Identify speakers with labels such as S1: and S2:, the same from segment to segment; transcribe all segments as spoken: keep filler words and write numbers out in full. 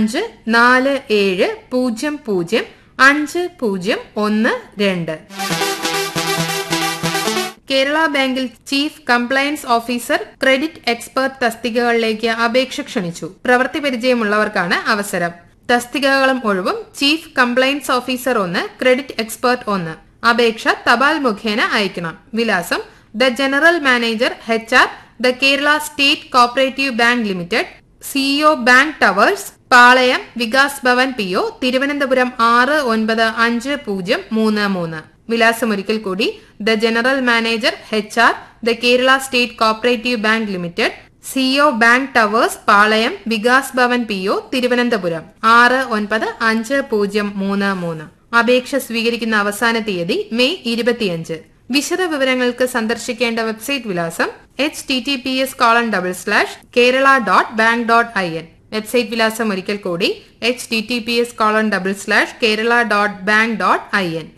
S1: അഞ്ച് നാല് ഏഴ് പൂജ്യം പൂജ്യം അഞ്ച് പൂജ്യം ഒന്ന് രണ്ട്. കേരള ബാങ്കിൽ chief compliance officer, credit expert തസ്തികകളിലേക്ക് അപേക്ഷ ക്ഷണിച്ചു. പ്രവൃത്തി പരിചയമുള്ളവർക്കാണ് അവസരം. തസ്തികകളും ഒഴിവും ചീഫ് കംപ്ലയൻസ് ഓഫീസർ ഒന്ന്, ക്രെഡിറ്റ് എക്സ്പെർട്ട് ഒന്ന്. അപേക്ഷ തപാൽ മുഖേന അയക്കണം. വിലാസം: the general manager, H R, the Kerala state cooperative bank limited, CEO, bank towers, Palayam, Vikas Bhavan P O, Thiruvananthapuram ആറ് ഒൻപത് അഞ്ച് പൂജ്യം മൂന്ന് മൂന്ന്. വിലാസം ഒരിക്കൽ കൂടി: the general manager, H R, the Kerala state cooperative bank limited, CEO, bank towers, Palayam, Vikas Bhavan P O, Thiruvananthapuram ആറ് ഒൻപത് അഞ്ച് പൂജ്യം മൂന്ന് മൂന്ന്. അപേക്ഷ സ്വീകരിക്കുന്ന അവസാന തീയതി മെയ് ഇരുപത്തിയഞ്ച്. വിശദ വിവരങ്ങൾക്ക് സന്ദർശിക്കേണ്ട വെബ്സൈറ്റ് വിലാസം H T T P S colon double slash Kerala dot bank dot I N. Website വിലാസം ഒരിക്കൽ കൂടി: H T T P S colon double slash Kerala dot bank dot I N.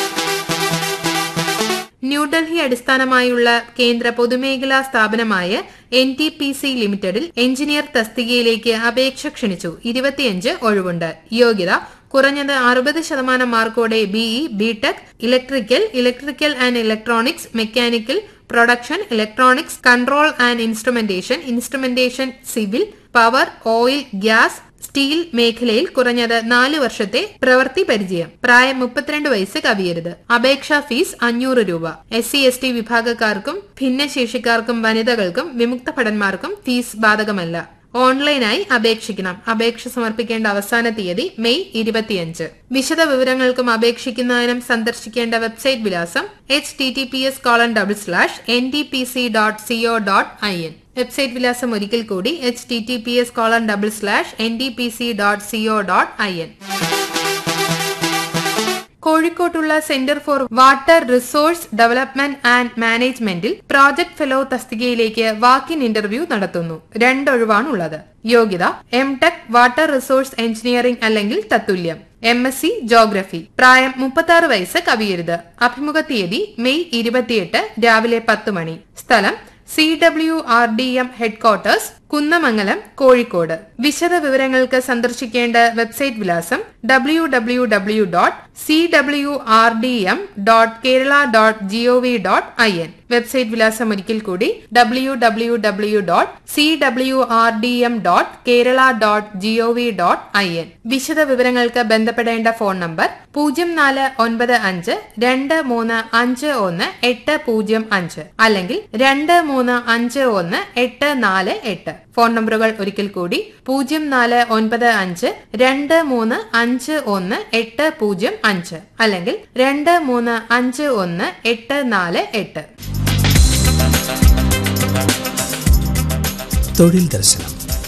S1: New Delhi അടിസ്ഥാനമായുള്ള കേന്ദ്ര പൊതുമേഖലാ സ്ഥാപനമായ എൻ ടി പി സി ലിമിറ്റഡിൽ engineer തസ്തികയിലേക്ക് അപേക്ഷ ക്ഷണിച്ചു. ഇരുപത്തിയഞ്ച് ഒഴിവുണ്ട്. യോഗ്യത: കുറഞ്ഞത് അറുപത് ശതമാനം മാർക്കോടെ BE, BTech, electrical, electrical and electronics, mechanical, production, electronics, control and instrumentation, instrumentation, civil, power, oil, gas, steel മേഖലയിൽ കുറഞ്ഞത് നാല് വർഷത്തെ പ്രവൃത്തി പരിചയം. പ്രായം മുപ്പത്തിരണ്ട് വയസ്സ് കവിയരുത്. അപേക്ഷാ ഫീസ് അഞ്ഞൂറ് രൂപ. എസ് സി എസ് ടി വിഭാഗക്കാർക്കും ഭിന്നശേഷിക്കാർക്കും വനിതകൾക്കും വിമുക്ത ഭടന്മാർക്കും ഫീസ് ബാധകമല്ല. ഓൺലൈനായി അപേക്ഷിക്കണം. അപേക്ഷ സമർപ്പിക്കേണ്ട അവസാന തീയതി മെയ് ഇരുപത്തിയഞ്ച്. വിശദ വിവരങ്ങൾക്കും അപേക്ഷിക്കുന്നതിനും സന്ദർശിക്കേണ്ട വെബ്സൈറ്റ് വിലാസം H T T P S colon double slash N T P C dot CO dot I N. Website വിലാസം ഒരിക്കൽ കൂടി: H T T P S colon double slash N T P C dot CO dot I N. കോഴിക്കോട്ടുള്ള centre for water resource development and മാനേജ്മെന്റിൽ project fellow തസ്തികയിലേക്ക് walk in interview നടത്തുന്നു. രണ്ടൊഴിവാണുള്ളത്. യോഗ്യത: M tech water resource engineering അല്ലെങ്കിൽ തത്തുല്യം, M S C geography. പ്രായം മുപ്പത്തി ആറ് വയസ്സ് കവിയരുത്. അഭിമുഖ തീയതി മെയ് ഇരുപത്തിയെട്ട് രാവിലെ പത്ത് മണി. സ്ഥലം: C W R D M headquarters, Kunnamangalam, Kozhikode. വിശദ വിവരങ്ങൾക്ക് സന്ദർശിക്കേണ്ട വെബ്സൈറ്റ് വിലാസം W W W dot C W R D M dot Kerala dot G O V dot I N. Website വിലാസം ഒരിക്കൽ കൂടി: W W W dot C W R D M dot Kerala dot G O V dot I N. വിശദ വിവരങ്ങൾക്ക് ബന്ധപ്പെടേണ്ട phone number പൂജ്യം നാല് ഒൻപത് അഞ്ച് രണ്ട് മൂന്ന് അഞ്ച് ഒന്ന് എട്ട് പൂജ്യം അഞ്ച് അല്ലെങ്കിൽ രണ്ട് മൂന്ന് അഞ്ച് ഒന്ന് എട്ട് നാല് എട്ട്. ഫോൺ നമ്പറുകൾ ഒരിക്കൽ കൂടി: പൂജ്യം നാല് ഒൻപത് അഞ്ച് രണ്ട് മൂന്ന് അഞ്ച് ഒന്ന് എട്ട് പൂജ്യം അഞ്ച് അല്ലെങ്കിൽ രണ്ട് മൂന്ന് അഞ്ച് ഒന്ന് എട്ട് നാല് എട്ട്.
S2: തൊഴിൽ ദർശനം.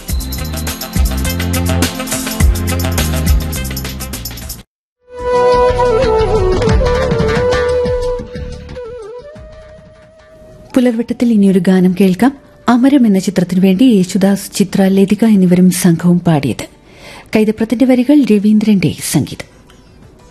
S3: പുലർവട്ടത്തിൽ ഇനിയൊരു ഗാനം കേൾക്കാം. അമരം എന്ന ചിത്രത്തിനു വേണ്ടി യേശുദാസ്, ചിത്ര, ലതിക എന്നിവരും സംഘവും പാടിയത്. കൈതപ്രത്തിന്റെ വരികൾ, രവീന്ദ്രന്റെ സംഗീതം.